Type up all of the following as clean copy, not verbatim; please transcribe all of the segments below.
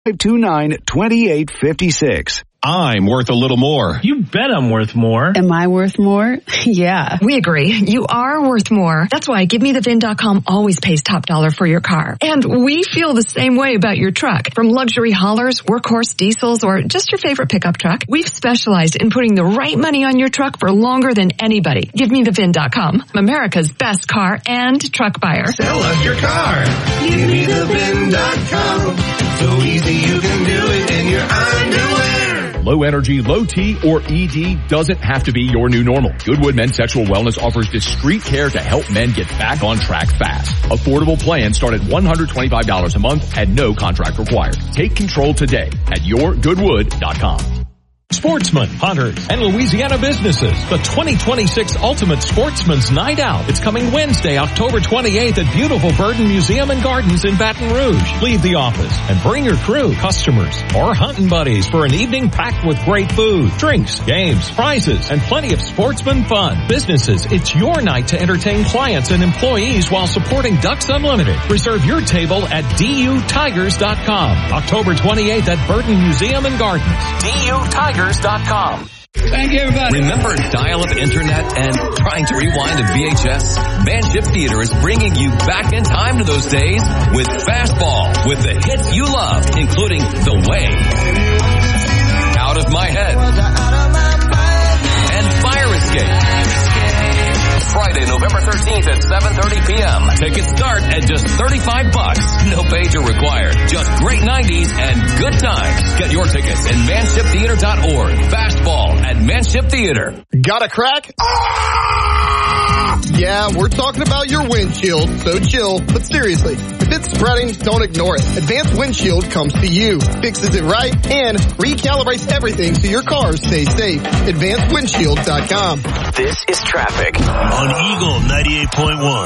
529-2856. I'm worth a little more. You bet I'm worth more. Am I worth more? Yeah. We agree. You are worth more. That's why GiveMeTheVIN.com always pays top dollar for your car. And we feel the same way about your truck. From luxury haulers, workhorse diesels, or just your favorite pickup truck, we've specialized in putting the right money on your truck for longer than anybody. GiveMeTheVIN.com, America's best car and truck buyer. Sell us your car. GiveMeTheVIN.com. So easy you can do it in your underwear. Low energy, low T, or ED doesn't have to be your new normal. Goodwood Men's Sexual Wellness offers discreet care to help men get back on track fast. Affordable plans start at $125 a month and no contract required. Take control today at yourgoodwood.com. Sportsmen, hunters, and Louisiana businesses. The 2026 Ultimate Sportsman's Night Out. It's coming Wednesday, October 28th at beautiful Burden Museum and Gardens in Baton Rouge. Leave the office and bring your crew, customers, or hunting buddies for an evening packed with great food, drinks, games, prizes, and plenty of sportsman fun. Businesses, it's your night to entertain clients and employees while supporting Ducks Unlimited. Reserve your table at DUTigers.com. October 28th at Burden Museum and Gardens. DUTigers.com. Thank you, everybody. Remember dial-up internet and trying to rewind a VHS? Manship Theater is bringing you back in time to those days with Fastball, with the hits you loved, including The Way, Out of My Head, and Fire Escape. Friday, November 13th at 7:30 p.m. Tickets start at just $35. No pager required. Just great 90s and good times. Get your tickets at manshiptheater.org. Fastball at Manship Theater. Got a crack? Yeah, we're talking about your windshield, so chill. But seriously, if it's spreading, don't ignore it. Advanced Windshield comes to you, fixes it right, and recalibrates everything so your car stays safe. AdvancedWindshield.com. This is traffic on Eagle 98.1.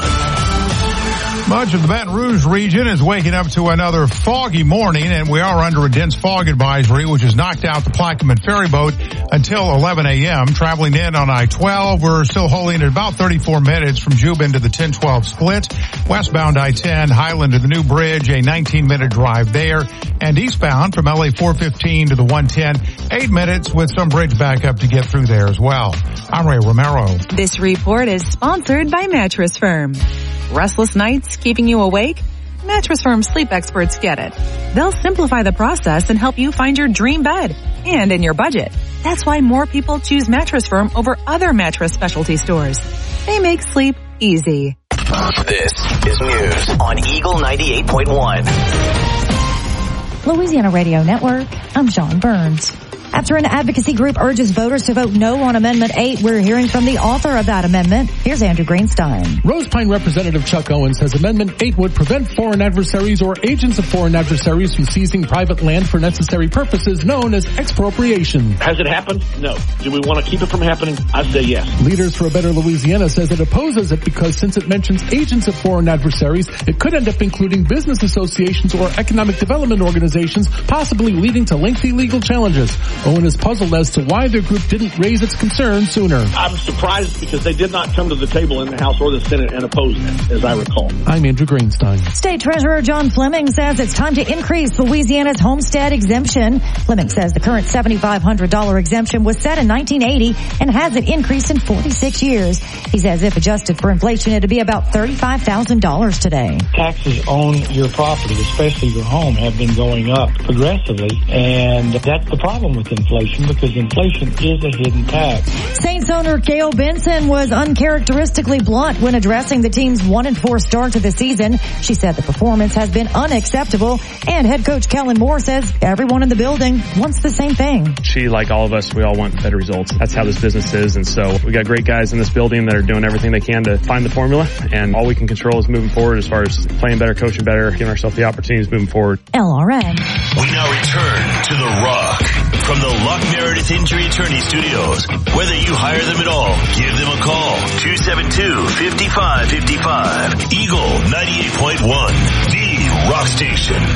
Much of the Baton Rouge region is waking up to another foggy morning, and we are under a dense fog advisory, which has knocked out the Plaquemine ferry boat until 11 a.m. Traveling in on I-12, we're still holding at about 34 minutes from Jubin to the 10-12 split. Westbound I-10, Highland to the New Bridge, a 19-minute drive there. And eastbound from LA 415 to the 110, 8 minutes with some bridge backup to get through there as well. I'm Ray Romero. This report is sponsored by Mattress Firm. Restless nights keeping you awake? Mattress Firm sleep experts get it. They'll simplify the process and help you find your dream bed and in your budget. That's why more people choose Mattress Firm over other mattress specialty stores. They make sleep easy. This is news on Eagle 98.1. Louisiana Radio Network, I'm Sean Burns. After an advocacy group urges voters to vote no on Amendment 8, we're hearing from the author of that amendment. Here's Andrew Greenstein. Rose Pine Representative Chuck Owen says Amendment 8 would prevent foreign adversaries or agents of foreign adversaries from seizing private land for necessary purposes known as expropriation. Has it happened? No. Do we want to keep it from happening? I say yes. Leaders for a Better Louisiana says it opposes it because since it mentions agents of foreign adversaries, it could end up including business associations or economic development organizations, possibly leading to lengthy legal challenges. Owen is puzzled as to why their group didn't raise its concerns sooner. I'm surprised because they did not come to the table in the House or the Senate and oppose it, as I recall. I'm Andrew Greenstein. State Treasurer John Fleming says it's time to increase Louisiana's homestead exemption. Fleming says the current $7,500 exemption was set in 1980 and hasn't increased in 46 years. He says if adjusted for inflation, it'd be about $35,000 today. Taxes on your property, especially your home, have been going up progressively, and that's the problem with inflation, because inflation is a hidden tax. Saints owner Gail Benson was uncharacteristically blunt when addressing the team's 1-4 start to the season. She said the performance has been unacceptable, and head coach Kellen Moore says everyone in the building wants the same thing. She, like all of us, we all want better results. That's how this business is, and so we got great guys in this building that are doing everything they can to find the formula, and all we can control is moving forward as far as playing better, coaching better, giving ourselves the opportunities moving forward. LRN. We now return to The Rock from the Luck Meredith Injury Attorney Studios. Whether you hire them at all, give them a call. 272-5555. Eagle 98.1, the rock station.